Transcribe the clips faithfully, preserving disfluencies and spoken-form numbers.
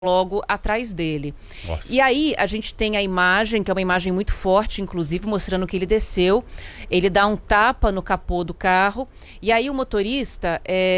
logo atrás dele. Nossa. E aí a gente tem a imagem, que é uma imagem muito forte, inclusive, mostrando que ele desceu. Ele dá um tapa no capô do carro. E aí o motorista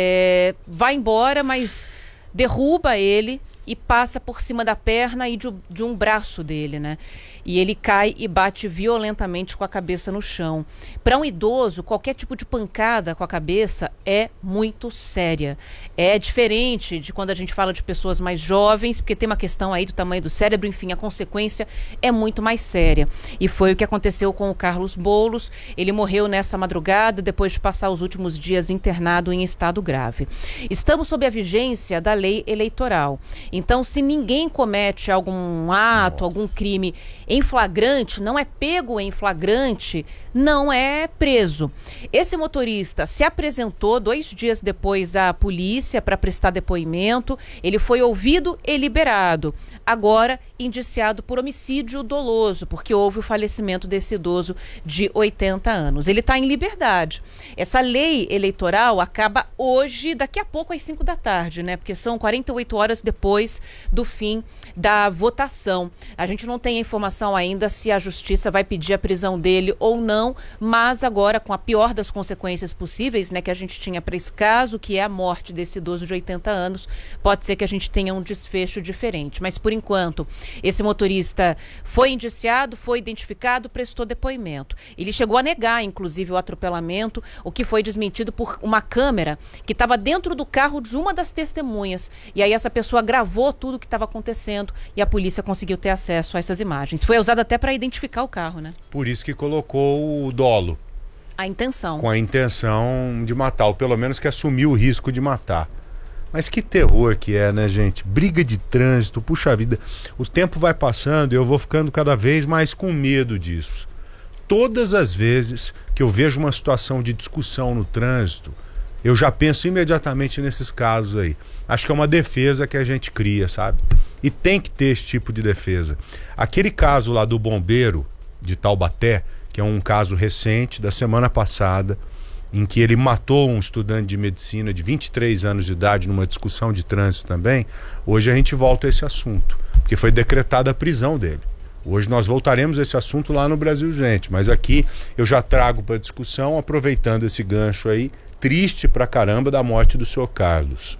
é, vai embora, mas derruba ele e passa por cima da perna e de, de um braço dele, né? E ele cai e bate violentamente com a cabeça no chão. Para um idoso, qualquer tipo de pancada com a cabeça é muito séria. É diferente de quando a gente fala de pessoas mais jovens, porque tem uma questão aí do tamanho do cérebro, enfim, a consequência é muito mais séria. E foi o que aconteceu com o Carlos Boulos. Ele morreu nessa madrugada, depois de passar os últimos dias internado em estado grave. Estamos sob a vigência da lei eleitoral. Então, se ninguém comete algum ato, Nossa. algum crime em flagrante, não é pego em flagrante, não é preso. Esse motorista se apresentou dois dias depois à polícia para prestar depoimento. Ele foi ouvido e liberado. Agora, indiciado por homicídio doloso, porque houve o falecimento desse idoso de oitenta anos. Ele está em liberdade. Essa lei eleitoral acaba hoje, daqui a pouco, às cinco da tarde, né? Porque são quarenta e oito horas depois do fim da votação. A gente não tem a informação ainda se a justiça vai pedir a prisão dele ou não, mas agora, com a pior das consequências possíveis, né, que a gente tinha para esse caso, que é a morte desse idoso de oitenta anos, pode ser que a gente tenha um desfecho diferente. Mas, por enquanto, esse motorista foi indiciado, foi identificado, prestou depoimento. Ele chegou a negar, inclusive, o atropelamento, o que foi desmentido por uma câmera que estava dentro do carro de uma das testemunhas. E aí essa pessoa gravou tudo o que estava acontecendo e a polícia conseguiu ter acesso a essas imagens. Foi usado até para identificar o carro, né? Por isso que colocou o dolo. A intenção. Com a intenção de matar, ou pelo menos que assumiu o risco de matar. Mas que terror que é, né, gente? Briga de trânsito, puxa vida. O tempo vai passando e eu vou ficando cada vez mais com medo disso. Todas as vezes que eu vejo uma situação de discussão no trânsito, eu já penso imediatamente nesses casos aí. Acho que é uma defesa que a gente cria, sabe? E tem que ter esse tipo de defesa. Aquele caso lá do bombeiro de Taubaté, que é um caso recente da semana passada, em que ele matou um estudante de medicina de vinte e três anos de idade numa discussão de trânsito também, hoje a gente volta a esse assunto, porque foi decretada a prisão dele. Hoje nós voltaremos a esse assunto lá no Brasil, gente, mas aqui eu já trago para discussão, aproveitando esse gancho aí, triste pra caramba, da morte do senhor Carlos.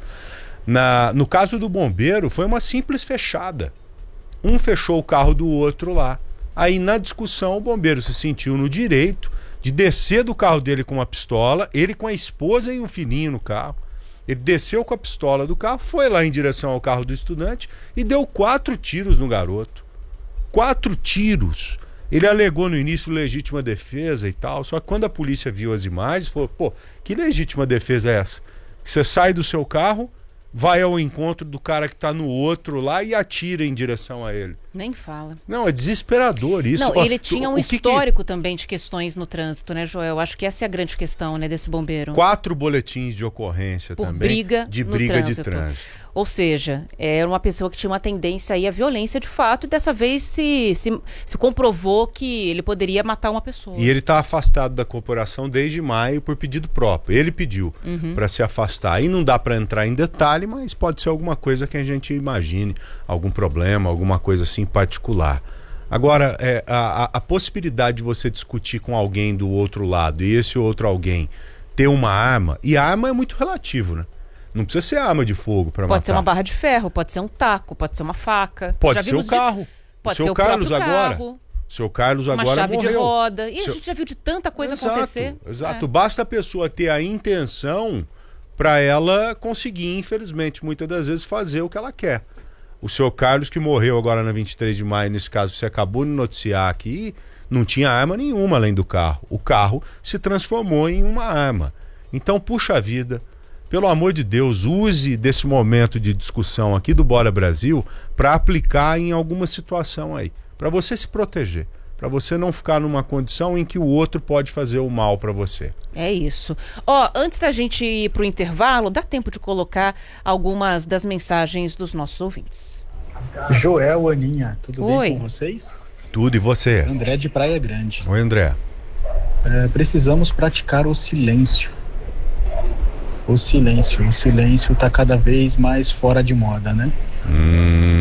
Na, no caso do bombeiro, foi uma simples fechada. Um fechou o carro do outro lá. Aí na discussão o bombeiro se sentiu no direito de descer do carro dele com uma pistola, ele com a esposa e um filhinho no carro. Ele desceu com a pistola do carro, foi lá em direção ao carro do estudante e deu quatro tiros no garoto. Quatro tiros. Ele alegou no início legítima defesa e tal, só que quando a polícia viu as imagens, falou, pô, que legítima defesa é essa? Você sai do seu carro, vai ao encontro do cara que tá no outro lá e atira em direção a ele. Nem fala. Não, é desesperador isso. Não, ele tinha um o que histórico que... também de questões no trânsito, né, Joel? Acho que essa é a grande questão, né, desse bombeiro. Quatro boletins de ocorrência Por também. briga de no briga trânsito. de trânsito. Ou seja, era uma pessoa que tinha uma tendência aí à violência de fato, e dessa vez se, se, se comprovou que ele poderia matar uma pessoa. E ele está afastado da corporação desde maio por pedido próprio. Ele pediu uhum. para se afastar. Aí não dá para entrar em detalhe, mas pode ser alguma coisa que a gente imagine, algum problema, alguma coisa assim particular. Agora, é, a, a possibilidade de você discutir com alguém do outro lado e esse outro alguém ter uma arma, e a arma é muito relativo, né? Não precisa ser arma de fogo para matar. Pode ser uma barra de ferro, pode ser um taco, pode ser uma faca. Pode ser o carro. De... Pode o ser o Carlos próprio agora. carro. O seu Carlos uma agora chave morreu. de roda. E seu... a gente já viu de tanta coisa exato, acontecer. Exato. É. Basta a pessoa ter a intenção para ela conseguir, infelizmente, muitas das vezes fazer o que ela quer. O seu Carlos, que morreu agora na vinte e três de maio, nesse caso você acabou de noticiar aqui, não tinha arma nenhuma além do carro. O carro se transformou em uma arma. Então, puxa vida, pelo amor de Deus, use desse momento de discussão aqui do Bora Brasil para aplicar em alguma situação aí, para você se proteger, para você não ficar numa condição em que o outro pode fazer o mal para você. É isso. Ó, antes da gente ir pro intervalo, dá tempo de colocar algumas das mensagens dos nossos ouvintes. Joel, Aninha, tudo Oi. bem com vocês? Tudo, e você? André de Praia Grande. Oi, André. É, precisamos praticar o silêncio. O silêncio. O silêncio está cada vez mais fora de moda, né? Hum.